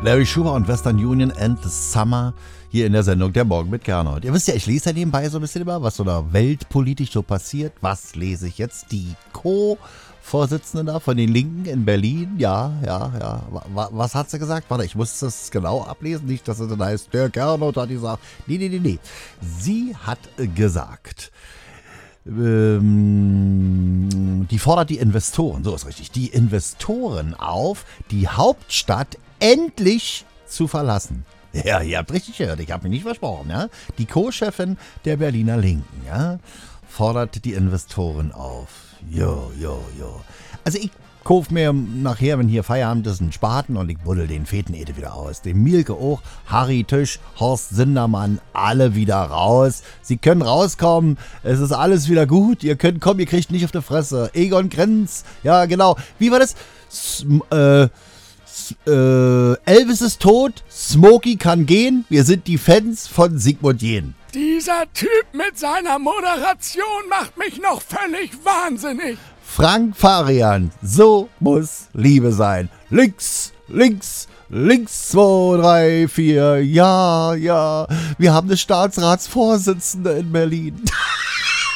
Larry Schumer und Western Union and the Summer hier in der Sendung Der Morgen mit Gernot. Ihr wisst ja, ich lese ja nebenbei so ein bisschen immer, was so da weltpolitisch so passiert. Was lese ich jetzt? Die Co-Vorsitzende da von den Linken in Berlin. Ja. Was hat sie gesagt? Warte, ich muss das genau ablesen. Nicht, dass es dann heißt, der Gernot hat gesagt. Nee. Sie hat gesagt, die fordert die Investoren, so ist richtig, die Investoren auf, die Hauptstadt endlich zu verlassen. Ja, ihr habt richtig gehört, ich habe mich nicht versprochen, ja. Die Co-Chefin der Berliner Linken, ja, fordert die Investoren auf. Jo. Also ich kaufe mir nachher, wenn hier Feierabend ist, einen Spaten und ich buddel den Fetenede wieder aus. Den Mielke auch, Harry Tisch, Horst Sindermann, alle wieder raus. Sie können rauskommen, es ist alles wieder gut. Ihr könnt kommen, ihr kriegt nicht auf die Fresse. Egon Krenz, ja genau. Wie war das? Elvis ist tot, Smokey kann gehen, wir sind die Fans von Sigmund Jähn. Dieser Typ mit seiner Moderation macht mich noch völlig wahnsinnig. Frank Farian, so muss Liebe sein. Links, 2, 3, 4, ja. Wir haben eine Staatsratsvorsitzende in Berlin.